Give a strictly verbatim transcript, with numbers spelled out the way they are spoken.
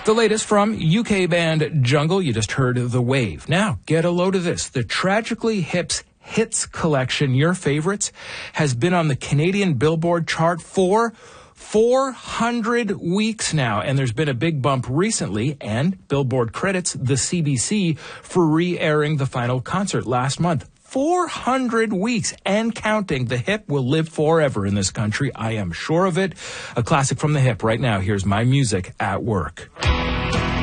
The latest from U K band Jungle, you just heard The Wave. Now, get a load of this. The Tragically Hip's Hits collection, Your Favorites, has been on the Canadian Billboard chart for four hundred weeks now, and there's been a big bump recently, and Billboard credits the C B C for re-airing the final concert last month. four hundred weeks and counting. The Hip will live forever in this country. I am sure of it. A classic from the Hip right now. Here's My Music at Work.